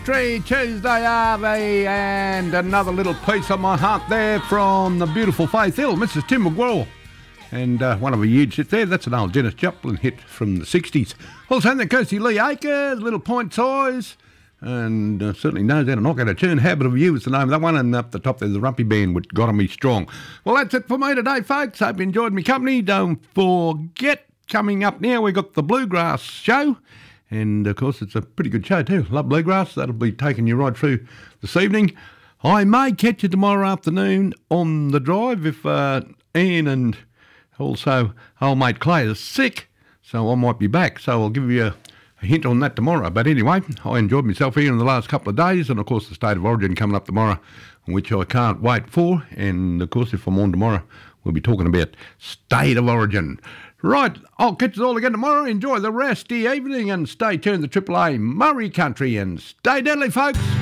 Tuesday, Harvey, and another little piece of my heart there from the beautiful Faith Hill, Mrs. Tim McGraw. And one of her huge hits there, that's an old Janis Joplin hit from the 60s. Also, the Kirsty Lee Akers, Little Point Toys, and certainly knows how to knock out a tune. Habit of You is the name of that one, and up the top there's the Rumpy Band with Gotta Be Strong. Well, that's it for me today, folks. Hope you enjoyed my company. Don't forget, coming up now, we got the Bluegrass Show. And, of course, it's a pretty good show too. Love Bluegrass. That'll be taking you right through this evening. I may catch you tomorrow afternoon on the drive if Ian and also old mate Clay is sick, so I might be back. So I'll give you a hint on that tomorrow. But anyway, I enjoyed myself here in the last couple of days, and, of course, the State of Origin coming up tomorrow, which I can't wait for. And, of course, if I'm on tomorrow, we'll be talking about State of Origin. Right, I'll catch you all again tomorrow. Enjoy the rest of the evening and stay tuned to Triple A Murray Country and stay deadly, folks.